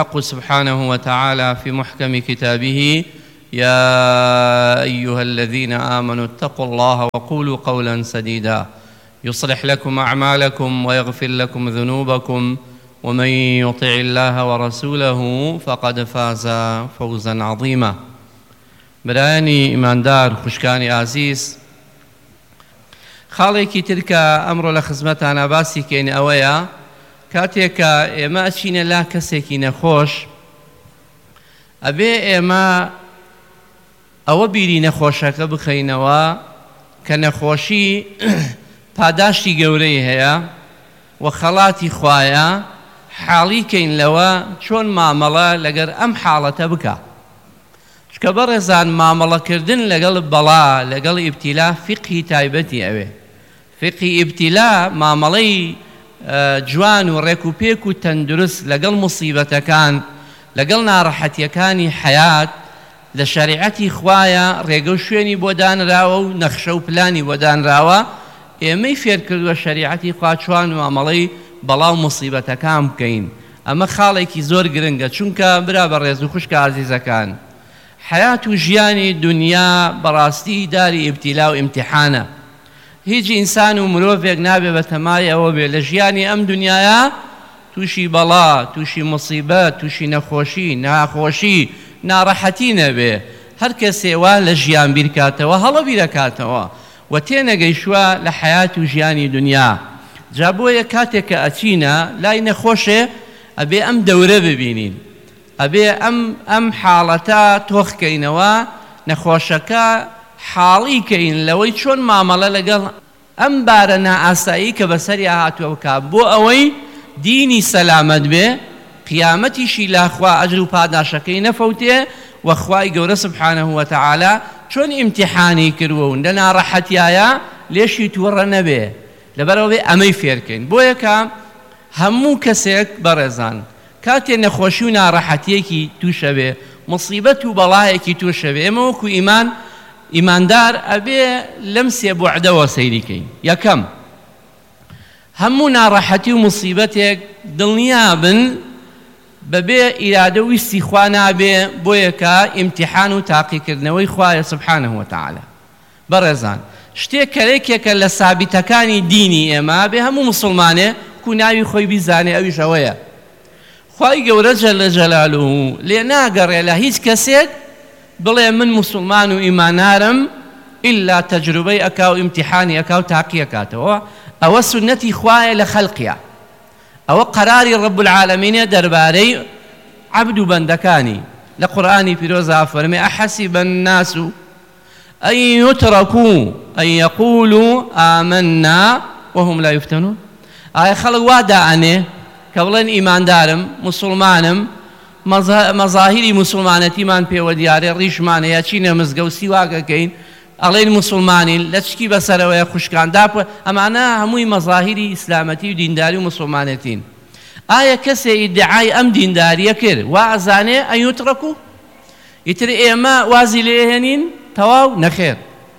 الحق سبحانه وتعالى في محكم كتابه: يا أيها الذين آمنوا اتقوا الله وقولوا قولا سديدا يصلح لكم أعمالكم ويغفر لكم ذنوبكم ومن يطع الله ورسوله فقد فاز فوزا عظيما. برایانی ئیماندار خوشکانی ئازیز، خاڵێکی ترکە ئەمڕۆ لە خزمەتانە باسی کەین ئەوەیە کاتێکە ئێمە ئەچینە لا کەسێکی نەخۆش، ئەبێ ئێمە ئەوە بیری نەخۆشەکە بخەینەوە کە نەخۆشی پاداشتی گەورەی هەیە و خەڵاتی خوایە، حاڵی کەین لەوە چۆن مامەڵە لەگەر ئەم حاڵەتە بکە. چکە بەڕێزان مامەڵەکردن لەگەڵ بەڵا لەگەڵ ئیبتیلا فقهی تایبەتی ئەوێ. فقهی ئیبتیلا مامەڵەی جوان و ڕێک و پێک و تەندروست لەگەڵ موسیبەتەکان لەگەڵ ناڕەحەتیەکانی حەیات لە شەریعەتی خوایە ڕێگە و شوێنی بۆ دانراوە و نەخشە و پلانی بۆ دانراوە. ئێمەی فێر کردووە شەریعەتی خوا چوان مامەڵەی بەڵاو موسیبەتەکان بکەین. ئەمە خاڵێکی زۆر گرنگە، چونکە برا بە ڕێز و خوشکە عەزیزەکان، حیات و ژیانی دنیا بەڕاستی داری ئیبتیلا و ئیمتیحانە. هیچ ئینسان و مرۆڤێک نابێ بە تەمای ئەوە بێ لە ژیانی ئەم دنیاە تووشی بەڵا، تووشی موسیبەت، تووشی نەخۆشی، ناخۆشی، ناڕەحەتی نەبێ. هەر کەسێ وا لە ژیان بیرکاتەوە هەڵە بیرەکاتەوە و تێنەگەیشتووە لە حیات و ژیانی دنیا. جا بۆیە کاتێککە ئەچینە لای نەخۆشێ ئەبێ ئەم دەورە ببینین، ئەبێ ئەم حاڵەتە تۆخکەینەوە، نەخۆشەکە حاڵی کەین لەوەی چۆن مامەڵە لەگەڵ ئەم بارە نائاسایی کە بەسەری هاتووە بکە، بۆ ئەوەی دینی سەلامەت بێ، قیامەتیشی لاخوا ئەجر و پاداشەکەی نەفەوتێ، و خوای گەورە سبحانه وتعالى چۆن ئیمتیحانی کردووە و لە ناڕەحەتیایە لێشی تووڕە نەبێ. لەبەرەوە ئەمەی فێرکەین. بۆیە کە هەموو کەسێک بەڕێزان کاتێ نەخۆشی و ناڕەحەتیەکی تووشە بێ، موسیبەت و بەڵایەکی تووشە بێ، ئێمە وەکو ئیماندار ئەبێ لەم سێ بوعدەوە سەیریکەین. یەکەم، هەموو ناڕەحەتی و موسیبەتێک دڵنیابن بەبێ ئیرادە ویستی خوا نابێ، بۆیە کە ئیمتیحان و تاقیکردنەوەی خوایە سبحانه وتعالى. بەڕێزان شتێک کەرێکێکە لە سابیتەکانی دینی ئێمە بێ هەموو مسلمانێ کو ناوی خۆی بیزانێ، ئەویش ئەوەیە خوای گەورە جەلە جەلالوهو لێ ناگەڕێ لە هیچ کەسێک بڵێ من مسلمان و ئیمانارم ئیلا تەجروبەی ئەکا و ئیمتیحانی ئەکا و تاقی ئەکاتەوە. ئەوە سونەتی خوایە لە خەڵقیە، ئەوە قەراری ڕەب العالەمینە دەربارەی عەبد و بەندەکانی. لە قورئانی پیرۆزە فەرمێ: ئەحەسیبە الناس أن يتركوا أن يقولوا آمنا وهم لا يفتنون. ئایا خەڵک وا دائەنێ کە بڵێن ئیماندارم، مسلمانم، مەزاهیری مسلمانەتیمان پێوە دیارێ، ڕیشمان هەیە، چینە مزگە و سیواگەکەین، ئەڵێن مسلمانین، لە چکی بەسەرەوەیە خوشکان ئەمانە هەمووی مەزاهیری ئیسلامەتی و دینداری و مسلمانەتین. ئایا کەسێ ئیدعای ئەم دینداریە کرد وا ئەزانێ ئەن یوترەکو؟ ئیتر ئێمە وازی لێهێنین تەواو نەخێر.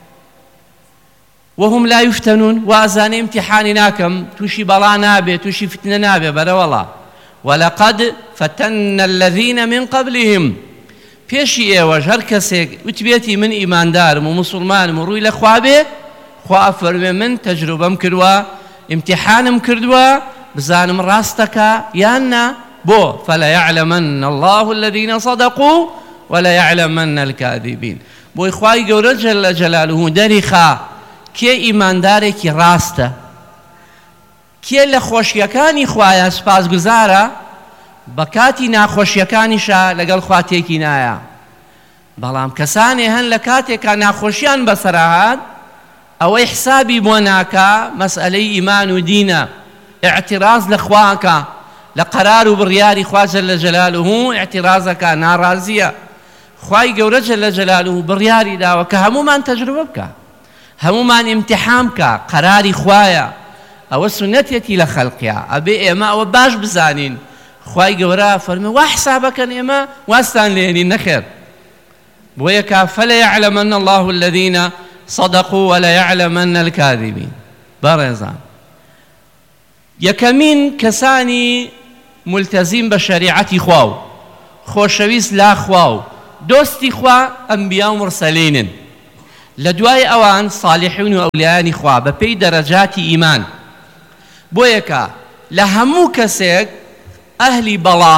وهم لا يفتنون، وازاني امتحاني ناكم توشي بلا نابي، توشي فتنة نابي بلا والله. ولقد فتنا الذين من قبلهم. بيشي ايواج هر كسيك وتبيتي من ايمان دارم ومسلمان مروي لخوابي خوا فرمي من تجربة مكردوا امتحان مكردوا بزانم راستك يانا بو فلا يعلمن الله الذين صدقوا ولا يعلمن الكاذبين. بو إخوائي قول جل جلاله دريخا کێ ئیماندارێکی ڕاستە، کێ لە خۆشیەکانی خوایە سپاسگوزارە، بە کاتی ناخۆشیەکانیشە لەگەڵ خوا تێکی نایە. بەڵام کەسانێ هەن لە کاتێکە ناخۆشیان بەسەرهات ئەوەی حسابی بۆ ناکا مەسئلەی ئیمان و دینە، ئیعتیراز لە خواکە، لە قەرار و بڕیاری خوا جەلە جەلالوهو ئیعتیرازەکە، ناڕازیە. خوای گەورە جەلە جەلالوهو بڕیاری داوە کە هەمومان تەجروبە بکە، هەمومان ئیمتیحان بکە، قەراری خوایە. ئەوە سونەتێتی لە خەڵقیە، ئەبێ ئێمە ئەوە باش بزانین. خوای گەورە فەرمێ وا حسابەکەن ئێمە واستان لێنین نەخێر. بۆیە کە فەلەیەعلەمەنە الله الذین صدقوا وەلەیەعلەمەنە الکاذبین. بەڕێزان یەکەمین کەسانی ملتەزیم بە شەریعەتی خوا و خۆشەویست لا خوا و دۆستی خوا ئەنبیا و مرسەلینن لە دوای ئەوان ساڵحین و ئەولیایانی خوا بە پێی دەرەجاتی ئیمان بۆیەکە لە هەموو کەسێک ئەهلی بەڵا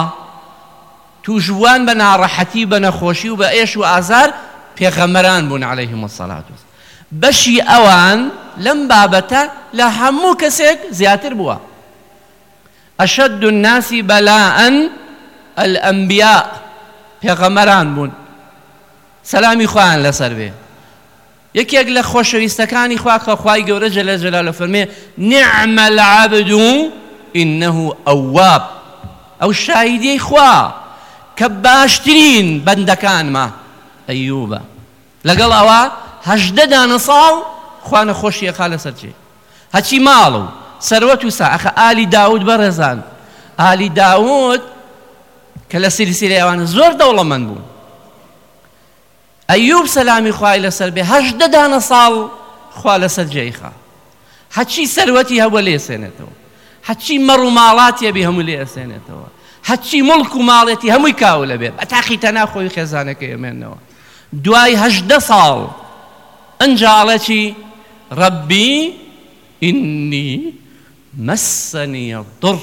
توژوان بە ناڕەحەتی بە نەخۆشی و بە ئێش و ئازار پێغەمبەران بوون عەلەیهیمو السەڵات بەشی ئەوان لەم بابەتە لە هەموو کەسێک زیاتر بووە ئەشەد الناسی بەلاءەن الأنبياء پێغەمبەران بوون سەلامی خوایان لەسەر بێ یەکێک لە خۆشەویستەکانی خوا کە خوای گەورە جەلە جەلالە فەرمێ نعم العبد إنه أواب ئەو شاهیدەی خوا کە باشترین بەندەکانمە ئەیوبە لەگەڵ ئەوە 18 دانە ساڵ خوا نەخۆشیەکا لەسەر جێ هەچی ماڵ و سەروەت و ساخە ئالی داود بەڕێزان ئالی داود کە لە سیلسیلەی ئەوانە زۆر دەوڵەمەند بوون ئەیوب سەلامی خوای لەسەر بێ 18 دانە ساڵ خوا لەسەر جێیخا هەچی سەروەتی هەبووە لێسێنێتەوە هەچی مەڕ و ماڵاتی هەبی هەموو لێسێنێتەوە هەچی مڵک و ماڵێتی هەمووی کاو لەبێ بە تاقی تەنها خۆی خێزانەکە ئەمێنەوە دوای 18 ساڵ ئەنجاڵە چی ربي إني مسني الضر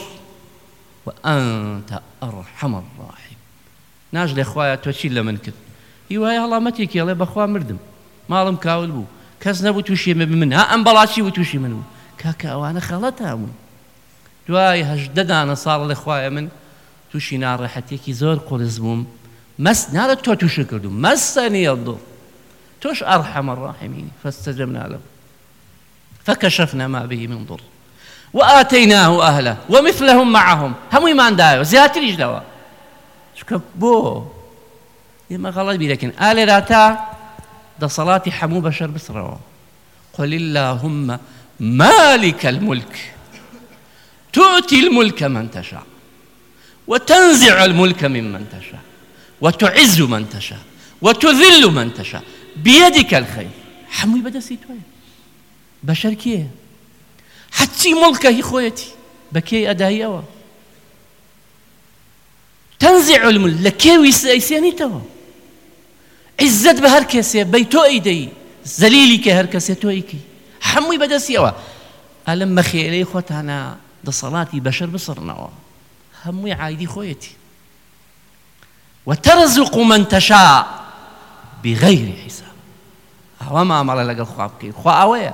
وأنت أرحم الراحمين ناج لإخوائي توشيل لمن كذب هیوای هەڵامەتێکی ئەڵێ بەخوا مردم ماڵم کاول بوو کەس نەبوو تووشی من ها ئەم بەڵاچی بوو تووشی من بوو کاکە ئەوانە خەڵەت هەموون دوای 18 دانە ساڵ لە خوایە من تووشی ناڕەحەتێکی زۆر قورس بووم نارە تۆ تووشی کردوم مەسەنی الضر تۆش ئەرحەم الراحمین فاستجبنا له فكشفنا ما به من ضر وآتيناه أهله ومثلهم معهم هەموویمان دایەوە زیاتریش دەوە چکە بۆ ئێمە غەڵەت بیرەکەین ئالێراتا دەسەڵاتی هەموو بەشەر بسڕەوە قل اللهم مالك الملك تؤتي الملك من تشاء وتنزع الملك ممن تشاء وتعز من تشاء وتذل من تشاء بيدك الخير هەمووی بەدەستی تۆیە بەشەر کێیە هەچی مڵکە هی خۆیەتی بە کێی ئەداییەوە تنزع الملك لە کێوی ئەیسێنیتەوە عزت بە هەر کەسێ بەی تۆ ئەیدەی زەلیلی کە هەر کەسێ تۆ ئەیکەی هەمووی بەدەستیەوە ئەلەم بەخێلەی خۆتانە دەسەڵاتی بەشەر بسڕنەوە هەمووی عایدی خۆیەتی وترزق من تشاء بغير حساب ئەوە مامەڵە لەگەڵ خوا بکەی خوا ئەوەیە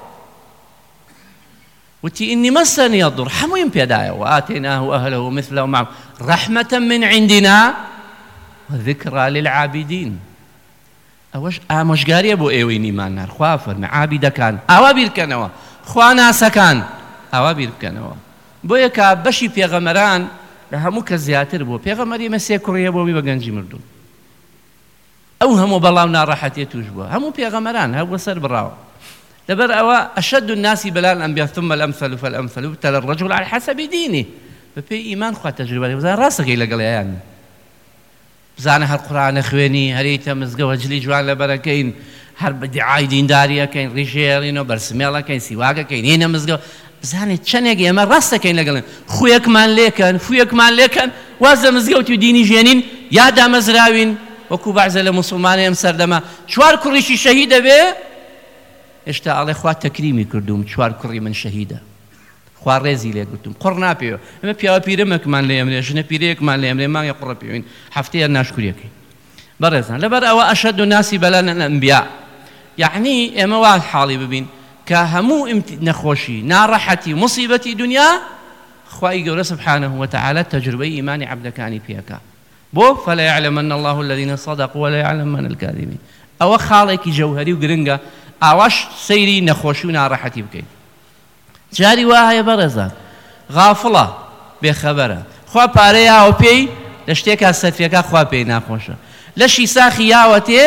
وتي إني مسني الضر هەموویم پێدایە وآتيناه أهله ومثلهم معهم رحمة من عندنا وذكرى للعابدين ئەوەش ئامۆژگاریە بۆ ئێوەی نیماننار خوا فەرمێ عابیدەکان ئاوا بیرکەنەوە خوا ناسەکان ئاوا بیرکەنەوە بۆیە کە بەشی پێغەمبەران لە هەموو کە زیاتر بوو پێغەمبەری ئێمە 3 کوڕیە بۆ بە گەنجی مردوون ئەو هەموو بەڵاو ناڕەحەتیە توش بووە هەموو پێغەمبەران هەبووە سەر بڕاوە لەبەر ئەوە أشد الناس بلاء الأنبياء ثم الأمثل فالأمثل يبتلى الرجل على حسب دينه بەپێی ئیمان خوا تەجروبە بزان ڕاستەکەی لەگەڵیان بزانە هەر قورئانە خوێنی هەریتە مزگەوت جلی جوان لەبەرەکەین هەر بەدیعای دینداریەکەین ڕیژێڵینەوە بەرسمێڵەکەین سیواگەکەین هێنە مزگەوت بزانێت چەندێک ئێمە ڕاستەکەین لەگەڵن خوێکمان لێکەن واز لە مزگەوتی و دینی ژێنین یا دامەزراوین وەکو بەعزە لە موسڵمانە ئەم سەردەما 4 کوڕیشی شەهید دەبێ هێشتا ئەڵێ خوا تەکریمی کردوم 4 کوڕی من شەهیدە خوا ڕێزی لێ گرتوم قڕ ناپێوە ئەمە پیاوە پیرەمەکمان لێ ئەمرێ ژنە پیرەیەکمان لێ ئەمرێ مانگە قوڕە پێوین هەفتەیە ناشکوریەکەین بەڕێزان لەبەر ئەوە ئەشەد الناسی بەلاء الأنبیاء یعنی ئێمە وا حاڵی ببین کە هەموو نەخۆشی ناڕەحەتی موسیبەتی دنیا خوای گەورە سبحانه وتعالى تەجروبەی ئیمانی عەبدەکانی پێکا بۆ فلا يعلمن الله الذين صدقوا ولا يعلمن الكاذبين ئەوە خاڵێکی جەوهەری و گرنگە ئاواش سەیری نەخۆشی و ناڕەحەتی بکەیت جاری وایە بەڕێزان غافڵە بێخەبەرە خوا پارەی یاوە پێی لە شتێکا سەرفیەکە خوا پێی ناخۆشە لەشی ساخی یاوە تێ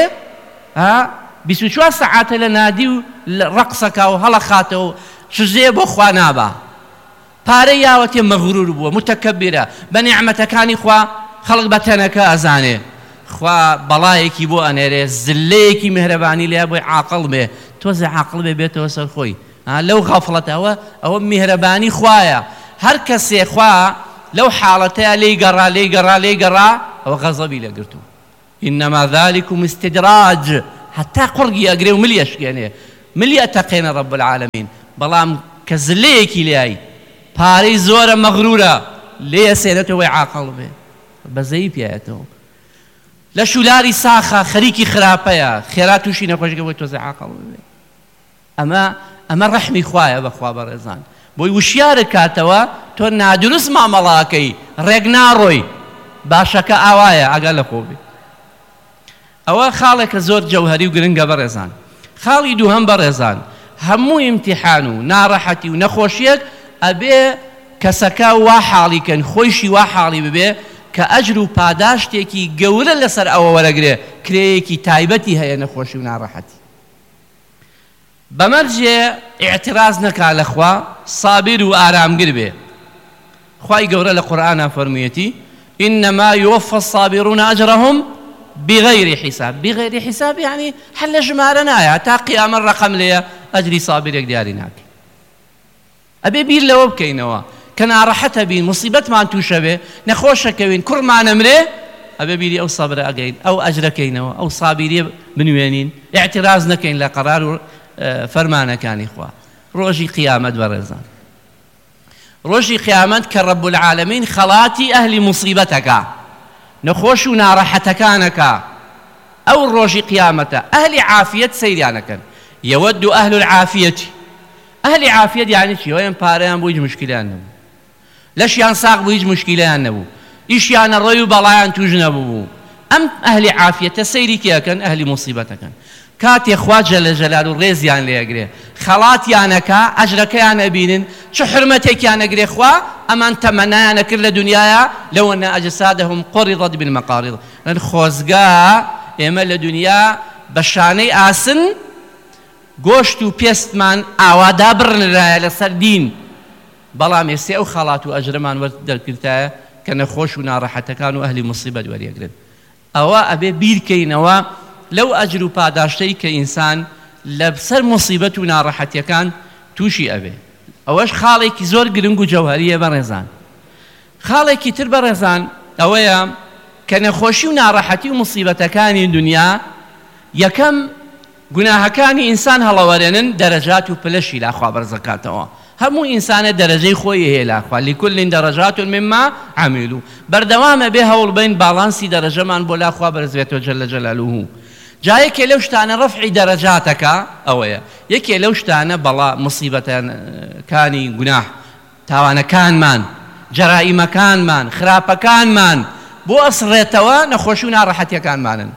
24 سەعاتە لە نادی و ڕەقسەکە و هەڵە خاتەوە چزێ بۆ خوا نابا پارەی یاوە تێ مەغرور بووە متەکەبیرە بە نیعمەتەکانی خوا خەڵک بە تەنەکە ئەزانێ خوا بەڵایەکی بۆ ئەنێرێ زلەیەکی میهرەبانی لێ بۆی عاقڵ بێ تۆزێ عاقڵ بێ بێتەوە سەر خۆی لەو غەفڵەتەوە ئەوە میهرەبانی خوایە هەر کەسێ خوا لەو حاڵەتەیە لێی گەڕا أو غضبي لقرتو إنما ذلكم استدراج حتى قرقي أقري ومليش يعني ملي أتقين رب العالمين بلام كزليكي لياي باري زورة مغرورة ليه سيرته وعاقل به بزيب ياته لشولاري ساخة خريكي خرابيا خيراتوشي نخوش قبل توزع عاقل به أما رحمي خوايا بخوا برزان بۆی وشیارە کاتەوە تۆ نادروست مامەڵاکەی ڕێک ناڕۆی باشەکە ئاوایە ئەگەر لە خۆ بێ ئەوە خاڵێکە زۆر جەوهەری و گرنگە بەڕێزان خاڵی دووهەم بەڕێزان هەموو ئیمتیحان و ناڕەحەتی و نەخۆشیەک ئەبێ کەسەکە وا حاڵیکەن خۆیشی وا حاڵی ببێ کە ئەجر و پاداشتێکی گەورە لەسەر ئەوە وەرەگرێ کرێیەکی تایبەتی هەیە نەخۆشی و ناڕەحەتی بەمەرجێ ئیعتراز نەکا لەخوا سابر و ئارامگر بێ خوای گەورە لە قورئانە فەرموویەتی إنما يوفى الصابرون أجرهم بغير حساب بغير حساب يعني حل ژمارە تا قیامە ڕقم لێیە ئەجری سابرێک دیاری ناکەی ئەبێ بیر لەوە بکەینەوە کە ناڕەحەتە بین موسیبەتمان تووشە بێ نەخۆشەکەوین کوڕمانەمرێ ئەبێ بیری ئەو سەبرە ئەگەین ئەو ئەجرەکەینەوە ئەو سابیریە بنوێنین ئیعتراز نەکەین لە قەرار و فەرمانەکانی خوا ڕۆژی قیامەت بەڕێزان ڕۆژی قیامەت کە ڕەب العالەمین خەڵاتی ئەهلی موسیبەتەکە نەخۆش و ناڕەحەتەکانەکە ئەو ڕۆژی قیامەتە ئەهلی عافیەت سەیریانەکەن یەوەد ئەهل العافیەتی ئەهلی عافیەت یعنی چی ئەویان پارەیان بۆ هیچ مشکلیان نەبوو لەشیان ساق بوو هیچ مشکلیان نەبوو ئیشیانە ڕێی و بەڵایان توش نەبوو ئەم ئەهلی عافیەتە سەیری کێکەن ئەهلی موسیبەتەکەن کاتێ خوا جەلە جەلال و ڕێزیان لێگرێ خەڵاتیانەکە ئەجرەکەیان ئەبینن چ حرمەتێکیان ئەگرێ خوا ئەمان تەمەنایانە کرد لە دنیایە لەوە ئەنە ئەجسادەهم قوڕضت بالمەقاڕض خۆزگا ئێمە لە دنیا بە شانەی ئاسن گۆشت و پێستمان ئاوادا بڕنرایە لەسەر دین بەڵام ئێستا ئەو خەڵات و ئەجرەمان وەردەگرتایە کە نەخۆش و ناڕەحەتەکان و ئەهلی موسیبەت وەریەگرن ئەوە ئەبێ بیرکەینەوە لەو ئەجر و پاداشتەی کە ئینسان لەسەر موسیبەت و ناڕەحەتیەکان تووشی ئەبێ ئەوەش خاڵێکی زۆر گرنگ و جەوهەریە بەڕێزان خاڵێکی تر بەڕێزان ئەوەیە کە نەخۆشی و ناڕەحەتی و موسیبەتەکانی دنیا یەکەم گوناهەکانی ئینسان هەڵەوەرێنن دەرەجات و پلەشی لاخوا بەرزەکاتەوە هەموو ئینسانە دەرەجەی خۆی هەیە لاخوا لكل درجات مما عملوا بەردەوامە بێ هەوڵ بین باڵانسی دەرەجەمان بۆ لاخوا بەرزبێتەوە جەلە جەلالوه جایەکێ لەو شتانە ڕەفعی دەرەجاتەکە ئەوەیە یەکێ لەو شتانە بەڵا موسیبەتەکانی گوناح تاوانەکانمان جەرائیمەکانمان خراپەکانمان بۆ ئەسڕێتەوە نەخۆشی و ناڕەحەتیەکانمانن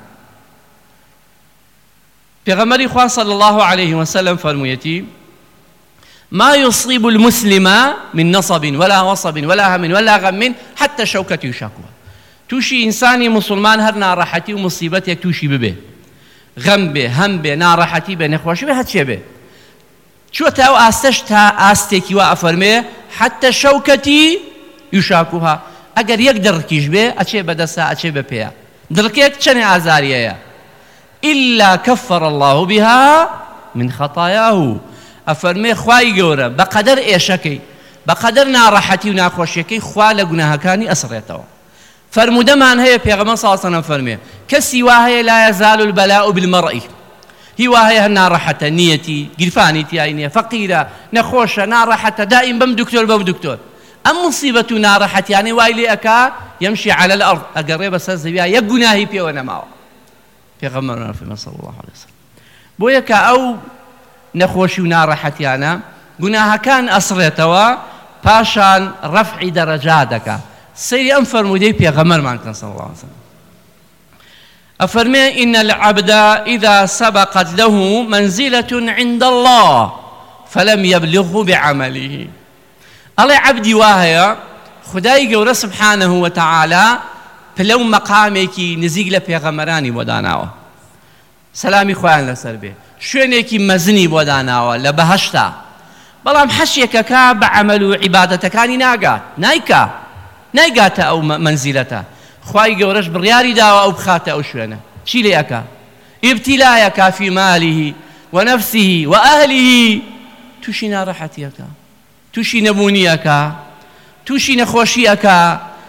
پێغەمبەری خوا صلی الله عليه وسلم فەرموویەتی ما يصيب المسلم من نصب ولا وصب ولا هم ولا غم حتى شوكة يشاكوها توشي إنساني مسلمان هر ناراحتي ومصيبتك توشي ببه غم به هم به ناراحتي به نخوشي به هاتشي به شو تاو آستشتا آستيكي وأفرمي حتى شوكتي يشاكوها اگر يك دركيش به أتشي بدسا أتشي ببيا دركيك چني آزاريا إلا كفر الله بها من خطاياه أفرمي خواي جورا بقدر إيشكي بقدر ناراحتي وناخوشيكي خوا لجناهكاني أسريتوا فرمودمان هي بيغمبر صلى الله عليه وسلم فرمي كسي واهي لا يزال البلاء بالمرء هي واهي ناراحة نيتي قرفانيتي عيني فقيرة نخوشة ناراحة دائم بم دكتور أم مصيبة ناراحة يعني وايلي أكا يمشي على الأرض أقرب سازبيا يجناهي بي ونماو بيغمبرنا في صلى الله عليه وسلم بويكا أو نەخۆشی و ناڕەحەتیانە گوناهەکان ئەسڕێتەوە پاشان ڕەفعی دەرەجات دەکات سەیری ئەم فەرموودەی پێغەمبەرمان کە صلی الله علیه وسلم ئەفەرمێ إن العبد إذا سبقت له منزلة عند الله فلم يبلغه بعمله ئەڵێ عەبدی وایە خودای گەورە سبحانه وتعالى پلە و مەقامێکی نزیک لە پێغەمبەرانی بۆ داناوە سەلامی خۆیان لەسەر بێ شوێنێکی مەزنی بۆ داناوە لە بەهەشتا بەڵام حەشیەکەکە بە عەمەل و عیبادەتەکانی نایگاتە ئەو مەنزیلەتە خوای گەورەش بڕیاری داوە ئەو بخاتە ئەو شوێنە چی لێ ئەکا ئیبتیلایەکە فی مالیه ونفسه وأهله تووشی ناڕەحەتیەکە تووشی نەبوونیەکە تووشی نەخۆشیەکە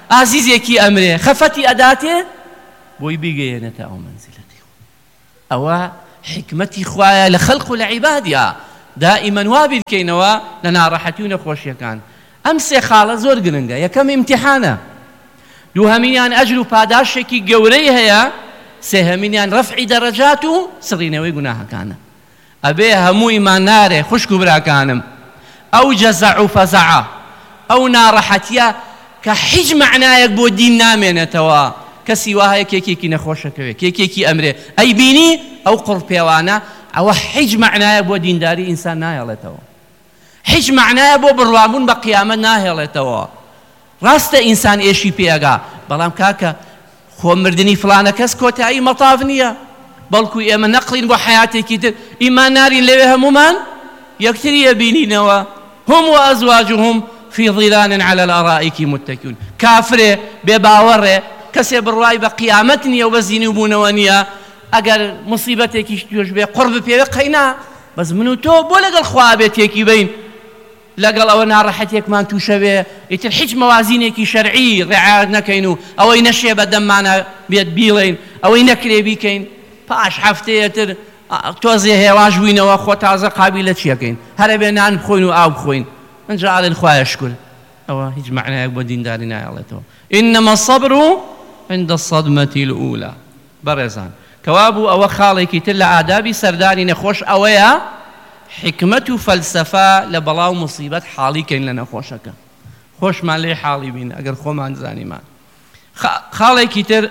ئازیزێکی ئەمرێ خەفەتی ئەداتێ بۆی بیگەیەنێتە ئەو مەنزیلەتی ئەوە حکمەتی خوایە لە خەڵق و لە عیبادیە دائیمەن وا بیرکەینەوە لە ناڕەحەتی و نەخۆشیەکان ئەم سێ خاڵە زۆر گرنگە یەکەم ئیمتیحانە دووهەمینیان ئەجر و پاداشێکی گەورەی هەیە سێهەمینیان ڕەفعی دەرەجات و سڕینەوەی گوناهەکانە ئەبێ هەموو ئیماندارێ خوشک و براکانم ئەو جەزع و فەزەعە ئەو ناڕەحەتیە کە هیچ معنایەک بۆ دین نامێنێتەوە کەسی وایە کێکێکی نەخۆشەکەوێ کێکێکی ئەمرێ ئەی بینی ئەو قڕپێوانە ئەوە هیچ معنایەک بۆ دینداری ئینسان ناهێڵێتەوە هیچ معنایە بۆ بڕوابوون بە قیامەت ناهێڵێتەوە ڕاستە ئینسان ئێشی پێگا بەڵام کاکە خۆمردنی فلانە کەس کۆتایی مەتاف نییە بەڵکو ئێمە نەقڵین بۆ حیاتێکی تر ئیماندارین لەوێ هەمومان یەکتری ئەبینینەوە هم وأزواجهم في ظلال على الأرائك متكئون كافرێ بێباوەڕێ کەسێ بڕوای بە قیامەت نییە و بە زینی بوونەوە نییە ئەگەر مصیبەتێکیش توێش بێ قڕ بپێوێ قەینا بەس من و تۆ بۆ لەگەڵ خوا بێتێکی بین لەگەڵ ئەوە ناڕەحەتێکمان تووشەوێ ئیتر هیچ مەوازینێکی شەرعی ڕێعایەت نەکەین و ئەوەی نەشێ بە دەممانە بێت بیڵێین ئەوەی نەکرێ بیکەین پاش هەفتەیەتر تۆزێ هێواش بووینەوە خۆ تازە قابلە چیەکەین هەرە بێ نان بخۆین و ئاو بخۆین ئەنجا ئاڵێن خوایە شکر ئەوە هیچ معنایەک بۆ دینداری نایەڵێتەوە إنما الصبر عند الصدمة الأولى بەڕێزان کەوا بوو ئەوە خاڵێکی تر لە ئادابی سەردانی نەخۆش ئەوەیە حکمت و فەلسەفە لە بەڵاو مصیبەت حاڵیکەین لە نەخۆشەکە خۆشمان لێ حاڵی بین ئەگەر خۆمان زانیمان خاڵێکی تر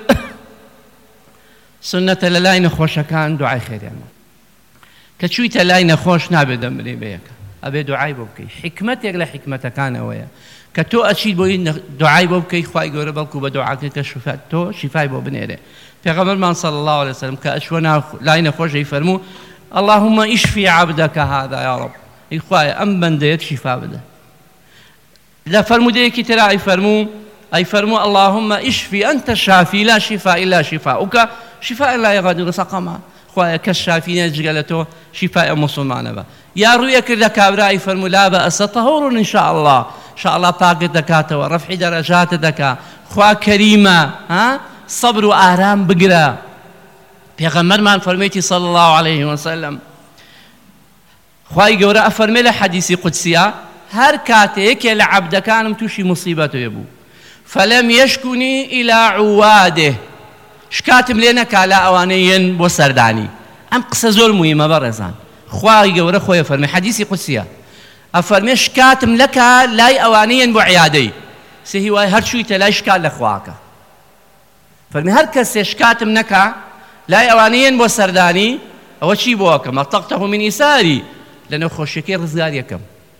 سنەتە لە لای نەخۆشەکان دوعای خێریانەوە کە چوویتە لای نەخۆش نابێت دەمرێ بەیەکە ئەبێ دوعای بۆ بکەی حکمەتێک لە حکمەتەکانەوەیە کە تۆ ئەچیت بۆی دوعای بۆ بکەی خوای گەورە بەڵکو بە دوعاکە کە تۆ شیفای بۆ بنێرێ پێغەمبەرمان صلی الله عليه وسلم کە ئەچوە لای نەخۆشەی فەرموو اللهم اشفي عبدك هذا يا رب ای خوایە ئەم بەندەیەت شیفا بدە لە فەرمودەیەکی ترا ئەی فەرموو اللهم اشفي أنت الشافي لا شفاء إلا شفاؤك شفاء لا يغادر سقما خوایە کەس شافی نێت جگە لە تۆ شیفای موسڵمانە بە یا ڕوویە کردە کابرای فەرموو لا بەئەسە طهور إن شاء الله إن شاء الله پاکت دەکاتەوە ڕەفعی دەرەجاتت دەکات خوا کەریمە صبر و ئارام بگرە پێغەمبەرمان فەرموویەتی صلی الله عليه وسلم خوای گەورە ئەفەرمێ لە حەدیثی قودسیە هەر کاتێکێ لە عەبدەکانم تووشی موسیبەتێ بوو فلم يشكني إلى عواده شکاتم لێ نەکا لە ئەوانەیەن بۆ سەردانی ئەم قسە زۆر موهیمە بەڕێزان خوای گەورە خۆی فەرمێ حەدیثی قودسیە ئەفەرمێ شکاتم لەکا لای ئەوانەیەن بۆ عیادەی سێ وای هەر چوویتە لای شکات لە خواکە فەرمێ هەر کەسێ شکاتم نەکا لای ئەوانەیەن بۆ سەردانی ئەوە چی بۆکەم ئەتەقتەه من ئیساری لە نەخۆشیەکەی ڕزگار یەکەم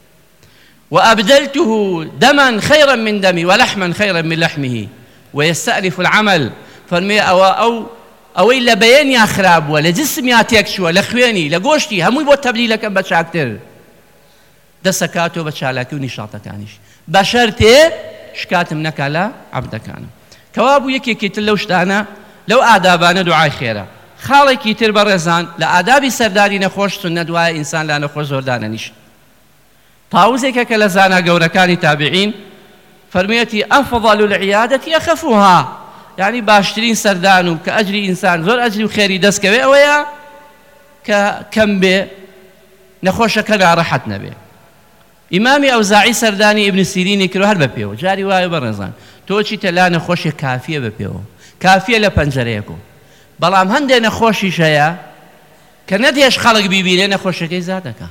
وأبدلته دما خيرا من دمي ولحما خيرا من لحمه ويستأنف العمل فەرمێ ئەوەی لە بەیەنیا خراب بووە لە جسمیا تێک چووە لە خوێنی لە گۆشتی هەمووی بۆ تەبدیلەکەم بە چاکتر دەسەکاتەوە بە چالاکی و نیشاڵەکانیش بە شەرتێ شکاتم نەکا لە عەبدەکانم کەوا بوو یەکێکی تر لەو شتانە لەو ئادابانە دوعای خێرە خاڵێکی تر بەڕێزان لە ئادابی سەرداری نەخۆش سونەت وایە ئینسان لە نەخۆش زۆر دانەنیشت طاووسێکە کە لە زانا گەورەکانی تابعین فەرموویەتی ئەفضل العیادة ئەخەفوها یعنی باشترین سەردان و کە ئەجری ئینسان زۆر ئەجری و خێری دەستکەوێ ئەوەیە کە کەم بێ نەخۆشەکە ناڕەحەت نەبێ ئیمامی ئەوزاعی سەردانی ئیبن سیرینی کرد هەر بەپێوە جاری وایە بەڕێزان تۆ چیتە لا نەخۆشێک کافیە بەپێوە کافیە لە پەنجەرەیەکۆ بەڵام هەندێک نەخۆشیش هەیە کە نەدێش خەڵک بیبینێ نەخۆشەکەی زاد دەکا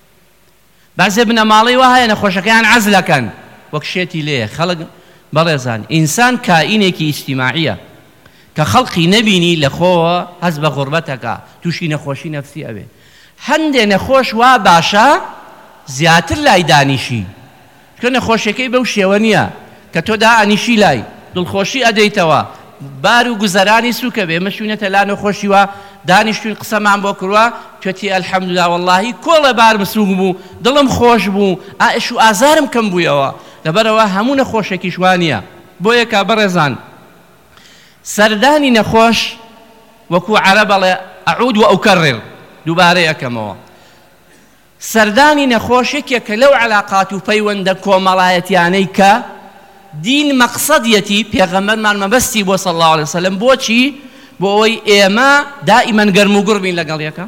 بەعزێ بنەماڵی وا هەیە نەخۆشەکەیان عەزلەکەن وەک شێتی لێیە خەڵک بەڕێزان ئینسان کائینێکی ئیجتیماعیە کە خەڵقی نەبینی لە خۆوە هەست بە غوربەتەکە تووشی نەخۆشی نەفسی ئەوێ هەندێک نەخۆش وا باشە زیاتر لای دانیشی چکە نەخۆشیەکەی بەو شێوە نییە کە تۆ دائانیشی لای دڵخۆشی ئەدەیتەوە بار و گوزەرانی سووکە بێ مەشوونەتە لا نەخۆشیوە دانیشتوین قسەمان بۆ کڕوە توێتی ئەلحەمدوللا وەڵڵاهی کۆڵە بارم سووک بوو دڵم خۆش بوو ئائش و ئازارم کەم بوویەوە لەبەرەوە هەموو نەخۆشێکیش وانە بۆ یەکە بەڕێزان سەردانی نەخۆش وەکو عەرە بەڵێ ئەعود و ئەوکەڕڕ دووبارە یەکەمەوە سەردانی نەخۆش یەکێکە لەو عەلاقات و پەیوەندە کۆمەڵایەتیانەی کە دین مەقسەدیەتی پێغەمبەرمان مەبەستی بۆ صلی الله عليه وسلم بۆچی بۆ ئەوەی ئێمە دائیمەن گەرم و گوڕ بین لەگەڵ یەکە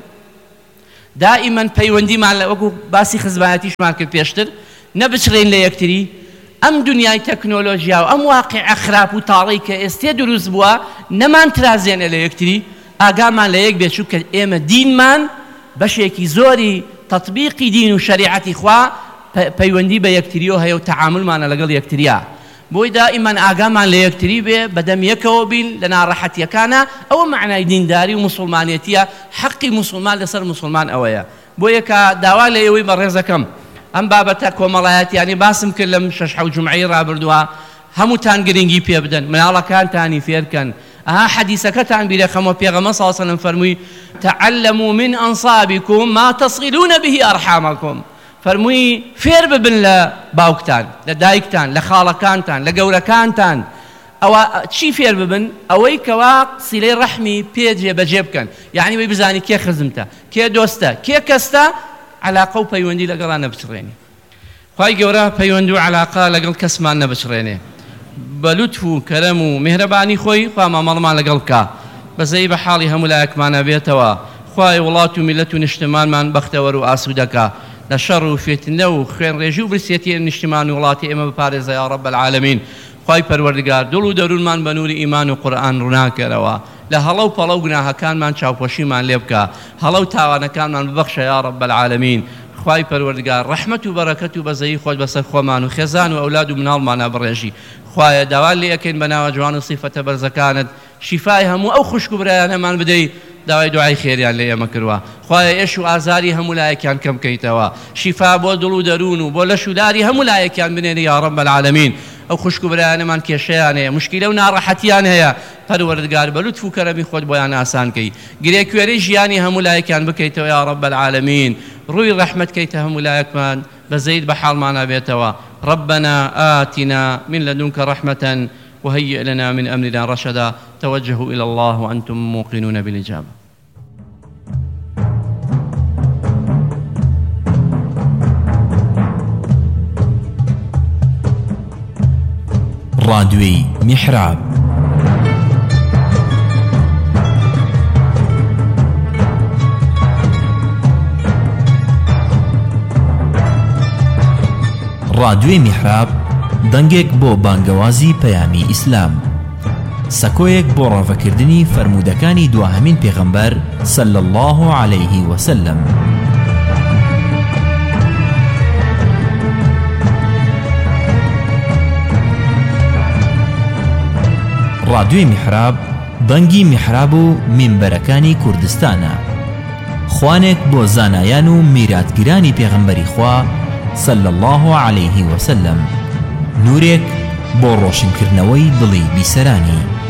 دائیمەن پەیوەندیمان لە وەکو باسی خزمایەتیشمان کرد پێشتر نەبچڕین لە یەکتری ئەم دنیای تەکنۆلۆژیا و ئەم واقعە خراپ و تاڵی کە ئێستا دروست بووە نەمان ترازێنە لە یەکتری ئاگامان لە یەک بێت چونکە ئێمە دینمان بەشێکی زۆری تەطبیقی دین و شەریعەتی خوا پەیوەندی بە یەکتریەوە هەیە و تەعاملمانە لەگەڵ یەکتریە بۆی دائیمەن ئاگامان لە یەکتری بێ بەدەم یەکەوە بین لە ناڕەحەتیەکانە ئەوە معنای دینداری و موسڵمانیەتیە حەقی موسڵمان لەسەر موسڵمان ئەوەیە بۆ یەکە داوا لە ئێوەی بەڕێزەکەم ئەم بابەتە کۆمەڵایەتیانی باسم کرد لەم 6 جومعەی ڕابردووە هەمووتان گرنگی پێ بدەن مناڵەکانتانی فێرکەن ئەها حەدیسەکەتان بیرە خەمەوە پێغەمبەر صلی الله علیه وسلم فەرمووی تعلموا من أنصابكم ما تصلون به أرحامكم فەرمووی فێر ببن لە باوکتان لە دایکتان لە خاڵەکانتان لە گەورەکانتان ئەوە چی فێر ببن ئەوەی کەوا سیلەی ڕەحمی پێ جێبەجێ بکەن یعنی وی بزانی کێ خزمتە کێ دۆستە کێ کەستە علاقە و پەیوەندی لەگەڵان نەبچڕێنێ خوای گەورە پەیوەند و علاقە لەگەڵ کەسمان نەبچڕێنێ بە لوتف و کەرەم و میهرەبانی خۆی خوا مامەڵمان لەگەڵ بکە بەزەی بە حاڵی هەموو لایەکمانە بێتەوە خوای وڵات و میلەت و نیشتمانمان بەختەوەر و ئاسوودەکە لە شەڕ و فێتنە و خوێن ڕێژی و برسێتی نیشتمان و وڵاتی ئێمە بپارێزە یا رب العالمین خوای پەروەردگار دڵ و دەروونمان بە نووری ئیمان و قورئان ڕووناکەرەوە لە هەڵە و پەڵە و گوناهەکانمان چاوپۆشیمان لێ بکە هەڵە و تاوانەکانمان ببەخشە یا رب العالمین خوای پەروەردگار ڕەحمەت و بەرەکەت و بەزەیی خۆت بەسەر خۆمان و خێزان و ئەولاد و مناڵمانە بڕێژی خوایە داوا لێ ئەکەین بە ناوە جوان و سیفەتە بەرزەکانت شیفای هەموو ئەو خوشک و برایانەمان بدەی داوای دوعای خێریان لێ ئێمە کردووە خوایە ئێش و ئازاری هەموو لایەکیان کەم بکەیتەوە شیفا بۆ دڵ و دەروون و بۆ لەش و داری هەموو لایەکیان بنێنە یا رب العالمین ئەو خوشک و برایانەمان کێشەیان هەیە مشکیلە و ناڕەحەتیان هەیە پەروەردگار بە لوتف و کەرەمی خۆت بۆیان ئاسان کەی گرێ کوێرەی ژیانی هەموو لایەکیان بکەیتەوە یا رب العالمین ڕووی ڕەحمەت کەیتە هەموو لایەکمان بەزەید بە حاڵمانە بێتەوە ربنا آتنا من لدنك رحمة وهيئ لنا من أمرنا رشدا توجهوا إلى الله وأنتم موقنون بالإجابة راديوي محراب راديوي محراب دەنگێک بۆ بانگەوازی پەیامی ئیسلام سەکۆیەک بۆ ڕاوەکردنی فەرموودەکانی دواهەمین پێغەمبەر صلی الله عليه وسلم رادیۆی میحراب بەنگی میحراب و مینبەرەکانی کوردستانە خوانێک بۆ زانایان و میراتگیرانی پێغەمبەری خوا صلی الله عليه وسلم نورێک بۆ ڕۆشنکردنەوەی دڵی بیسەرانی